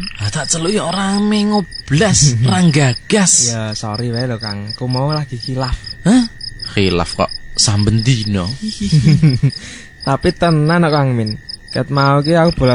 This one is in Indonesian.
Tak celuk ya orang ngoblas, ranggagas. Ya sorry wae lho Kang, ku mau lagi khilaf. Hah? Khilaf kok samben dino. Tapi tenan kok Kang Min. Ket mau ki aku